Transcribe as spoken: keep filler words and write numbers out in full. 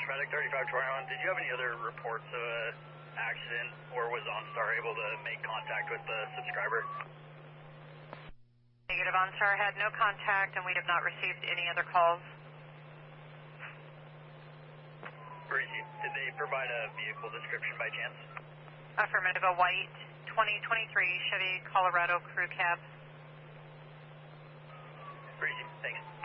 Dispatch Medic thirty-five twenty-one, did you have any other reports of an accident, or was OnStar able to make contact with the subscriber? Negative, OnStar had no contact and we have not received any other calls. Breezy, did they provide a vehicle description by chance? Affirmative, a white twenty twenty-three Chevy Colorado crew cab. Breezy, thanks.